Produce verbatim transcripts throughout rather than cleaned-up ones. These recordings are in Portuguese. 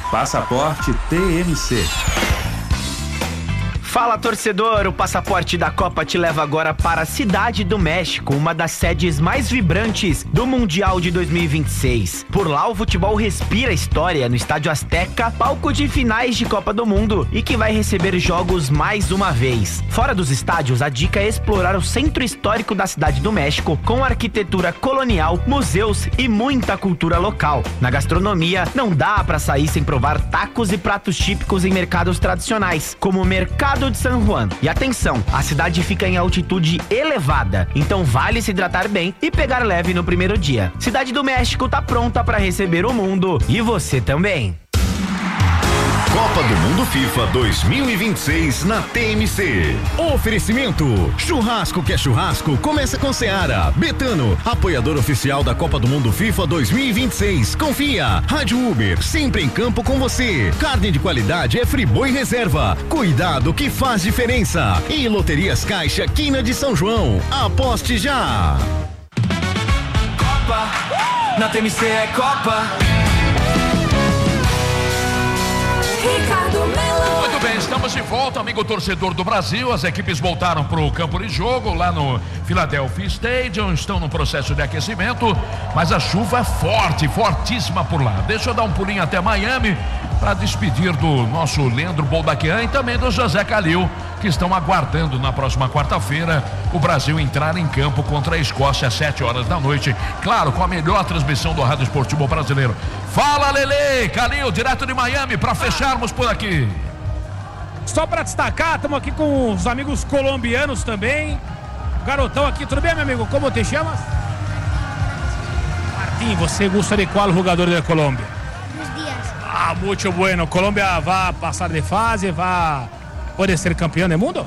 Passaporte T M C. Fala, torcedor! O Passaporte da Copa te leva agora para a Cidade do México, uma das sedes mais vibrantes do Mundial de dois mil e vinte e seis. Por lá, o futebol respira história no Estádio Azteca, palco de finais de Copa do Mundo e que vai receber jogos mais uma vez. Fora dos estádios, a dica é explorar o centro histórico da Cidade do México, com arquitetura colonial, museus e muita cultura local. Na gastronomia, não dá para sair sem provar tacos e pratos típicos em mercados tradicionais, como o Mercado de San Juan. E atenção, a cidade fica em altitude elevada, então vale se hidratar bem e pegar leve no primeiro dia. Cidade do México tá pronta para receber o mundo e você também. Copa do Mundo FIFA dois mil e vinte e seis na T M C. Oferecimento: churrasco que é churrasco, começa com Seara. Betano, apoiador oficial da Copa do Mundo FIFA dois mil e vinte e seis. Confia. Rádio Uber, sempre em campo com você. Carne de qualidade é Friboi Reserva. Cuidado que faz diferença. E Loterias Caixa, Quina de São João. Aposte já. Copa, na T M C é Copa. Ricardo Melo. Muito bem, estamos de volta, amigo torcedor do Brasil. As equipes voltaram para o campo de jogo lá no Philadelphia Stadium, estão no processo de aquecimento, mas a chuva é forte, fortíssima por lá. Deixa eu dar um pulinho até Miami para despedir do nosso Leandro Boldaquian e também do José Calil, que estão aguardando na próxima quarta-feira o Brasil entrar em campo contra a Escócia às sete horas da noite, claro, com a melhor transmissão do Rádio Esportivo Brasileiro. Fala, Lele, Calil, direto de Miami, para fecharmos por aqui. Só para destacar, estamos aqui com os amigos colombianos também. Garotão aqui, tudo bem, meu amigo? Como te chamas? Martín, você gosta de qual jogador da Colômbia? Luis Díaz. Ah, muito bueno. Colômbia vai passar de fase, vai pode ser campeão do mundo?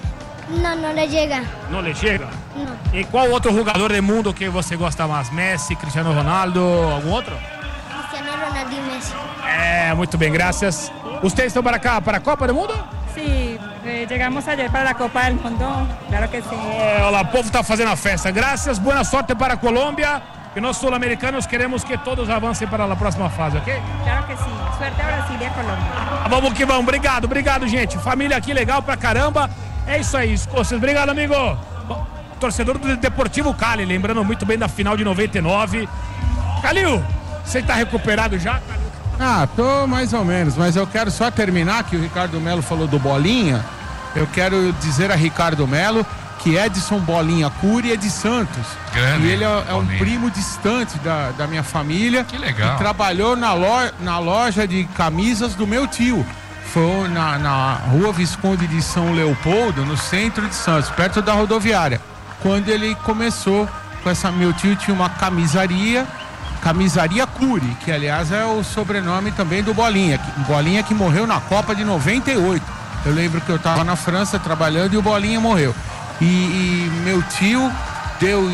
Não, não lhe chega. Não lhe chega? Não. E qual outro jogador do mundo que você gosta mais? Messi, Cristiano Ronaldo, algum outro? Cristiano Ronaldo e Messi. É, muito bem, graças. Vocês estão para cá, para a Copa do Mundo? Sí, eh, llegamos ayer para la Copa del Mundo, claro que sí. É, olha lá, o povo está fazendo a festa. Graças, boa sorte para a Colômbia. E nós sul-americanos queremos que todos avancem para a próxima fase, ok? Claro que sim. Suerte a Brasil e a Colômbia. Ah, vamos que vamos. Obrigado, obrigado, gente. Família aqui legal pra caramba. É isso aí, Escócia. Obrigado, amigo. Bom, torcedor do Deportivo Cali, lembrando muito bem da final de noventa e nove. Calil, você tá recuperado já, Calil? Ah, tô mais ou menos, mas eu quero só terminar que o Ricardo Melo falou do Bolinha. Eu quero dizer a Ricardo Melo que Edson Bolinha Cury é de Santos. Grande, e ele é, é um Bolinha. primo distante da, da minha família. Que legal. E trabalhou na loja, na loja de camisas do meu tio. Foi na, na rua Visconde de São Leopoldo, no centro de Santos, perto da rodoviária. Quando ele começou com essa, meu tio tinha uma camisaria, Camisaria Cury, que aliás é o sobrenome também do Bolinha. Bolinha que morreu na Copa de noventa e oito. Eu lembro que eu estava na França trabalhando e o Bolinha morreu. E, e meu tio deu.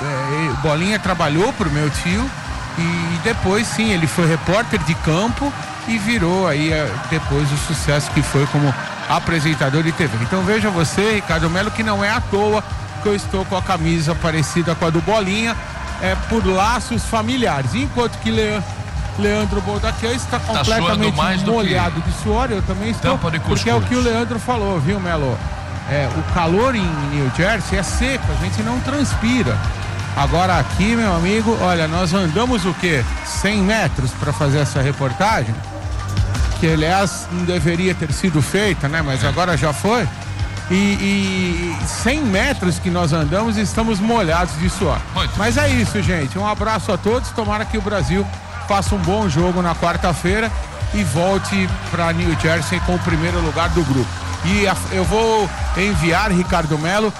É, Bolinha trabalhou pro meu tio e depois sim, ele foi repórter de campo e virou aí depois o sucesso que foi como apresentador de T V. Então veja você, Ricardo Melo, que não é à toa que eu estou com a camisa parecida com a do Bolinha, é por laços familiares. Enquanto que Le... Leandro Boldaquian está Tá completamente mais do molhado que de suor, eu também estou, tampa de porque é o cuscuz. que o Leandro falou, viu, Melo? É, o calor em New Jersey é seco, a gente não transpira. Agora aqui, meu amigo, olha, nós andamos o quê? cem metros para fazer essa reportagem, que aliás não deveria ter sido feita, né? Mas agora já foi. E, e cem metros que nós andamos e estamos molhados de suor. Muito. Mas é isso, gente. Um abraço a todos. Tomara que o Brasil faça um bom jogo na quarta-feira e volte para New Jersey com o primeiro lugar do grupo. E a, eu vou enviar, Ricardo Melo,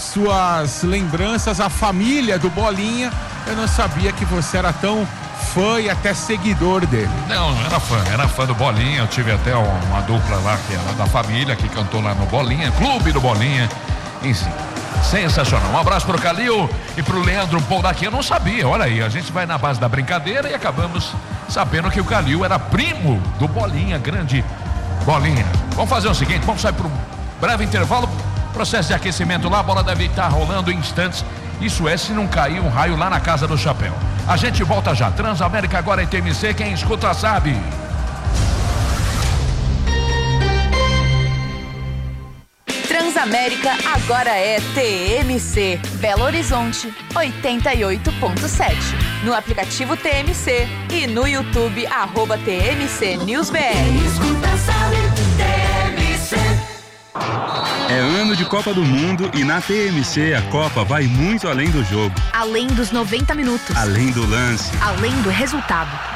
suas lembranças à família do Bolinha. Eu não sabia que você era tão fã e até seguidor dele. Não, não era fã, era fã do Bolinha. Eu tive até uma dupla lá que era da família, que cantou lá no Bolinha, Clube do Bolinha. Enfim, sensacional. Um abraço pro Calil e pro Leandro Boldaquian. Eu não sabia, olha aí, a gente vai na base da brincadeira e acabamos sabendo que o Calil era primo do Bolinha, grande Bolinha. Vamos fazer o seguinte, vamos sair para um breve intervalo, processo de aquecimento lá, a bola deve estar rolando em instantes. Isso é se não cair um raio lá na Casa do Chapéu. A gente volta já. Transamérica agora em T M C, quem escuta sabe. América agora é T M C. Belo Horizonte, oitenta e oito ponto sete. No aplicativo T M C e no YouTube, arroba T M C News B R. É ano de Copa do Mundo e na T M C a Copa vai muito além do jogo. Além dos noventa minutos. Além do lance. Além do resultado.